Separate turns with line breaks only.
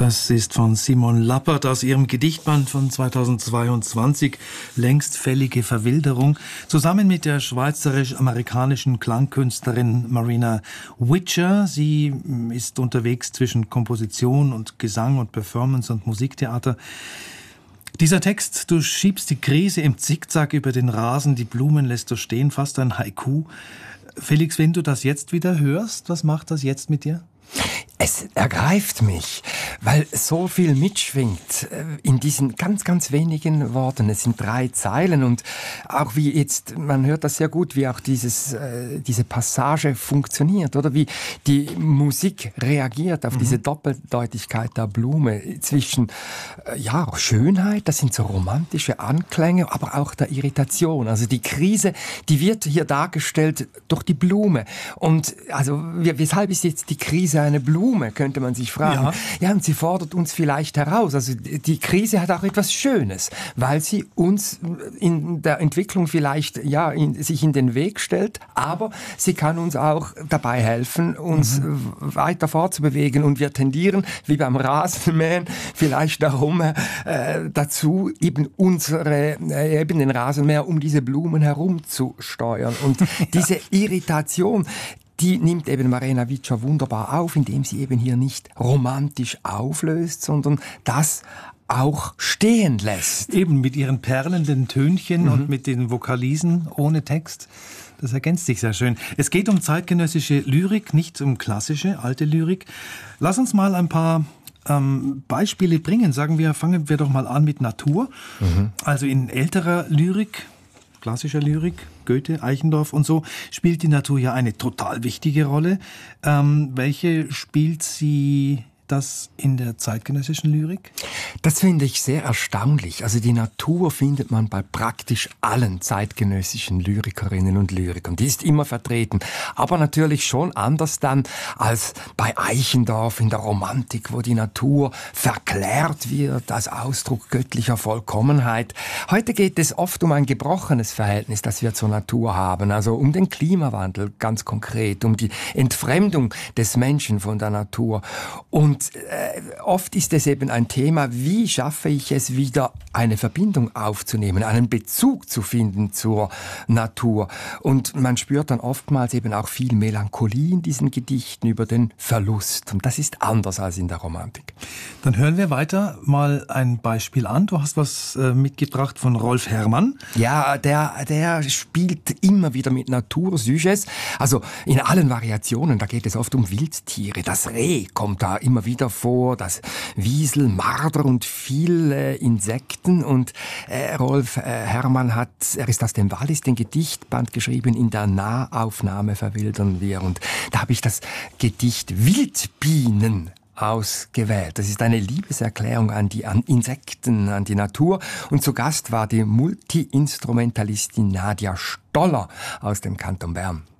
Das ist von Simon Lappert aus ihrem Gedichtband von 2022, Längstfällige Verwilderung, zusammen mit der schweizerisch-amerikanischen Klangkünstlerin Marina Witcher. Sie ist unterwegs zwischen Komposition und Gesang und Performance und Musiktheater. Dieser Text, du schiebst die Krise im Zickzack über den Rasen, die Blumen lässt du stehen, fast ein Haiku. Felix, wenn du das jetzt wieder hörst, was macht das jetzt mit dir?
Es ergreift mich, weil so viel mitschwingt in diesen ganz, ganz wenigen Worten. Es sind 3 Zeilen und auch wie jetzt, man hört das sehr gut, wie auch diese Passage funktioniert oder wie die Musik reagiert auf diese Doppeldeutigkeit der Blume zwischen Schönheit, das sind so romantische Anklänge, aber auch der Irritation. Also die Krise, die wird hier dargestellt durch die Blume. Und also weshalb ist jetzt die Krise eine Blume, könnte man sich fragen. Ja, und sie fordert uns vielleicht heraus. Also die Krise hat auch etwas Schönes, weil sie uns in der Entwicklung vielleicht sich in den Weg stellt, aber sie kann uns auch dabei helfen, uns weiter fortzubewegen. Und wir tendieren, wie beim Rasenmähen, vielleicht dazu, eben den Rasenmäher um diese Blumen herumzusteuern. Und diese Irritation, die nimmt eben Marina Witcher wunderbar auf, indem sie eben hier nicht romantisch auflöst, sondern das auch stehen lässt.
Eben mit ihren perlenden Tönchen und mit den Vokalisen ohne Text. Das ergänzt sich sehr schön. Es geht um zeitgenössische Lyrik, nicht um klassische, alte Lyrik. Lass uns mal ein paar Beispiele bringen. Fangen wir doch mal an mit Natur. Also in älterer Lyrik, klassischer Lyrik, Goethe, Eichendorff und so, spielt die Natur ja eine total wichtige Rolle. Welche spielt sie das in der zeitgenössischen Lyrik?
Das finde ich sehr erstaunlich. Also die Natur findet man bei praktisch allen zeitgenössischen Lyrikerinnen und Lyrikern. Die ist immer vertreten. Aber natürlich schon anders dann als bei Eichendorff in der Romantik, wo die Natur verklärt wird als Ausdruck göttlicher Vollkommenheit. Heute geht es oft um ein gebrochenes Verhältnis, das wir zur Natur haben. Also um den Klimawandel ganz konkret, um die Entfremdung des Menschen von der Natur. Und oft ist es eben ein Thema, wie schaffe ich es wieder, eine Verbindung aufzunehmen, einen Bezug zu finden zur Natur. Und man spürt dann oftmals eben auch viel Melancholie in diesen Gedichten über den Verlust. Und das ist anders als in der Romantik.
Dann hören wir weiter mal ein Beispiel an. Du hast was mitgebracht von Rolf Herrmann.
Ja, der spielt immer wieder mit Natursujets. Also in allen Variationen, da geht es oft um Wildtiere. Das Reh kommt da immer wieder vor, das Wiesel, Marder und viele Insekten. Und Rolf Herrmann er ist aus dem Wallis den Gedichtband geschrieben, in der Nahaufnahme verwildern wir. Und da habe ich das Gedicht Wildbienen ausgewählt. Das ist eine Liebeserklärung an Insekten, an die Natur. Und zu Gast war die Multi-Instrumentalistin Nadja Stoller aus dem Kanton Bern.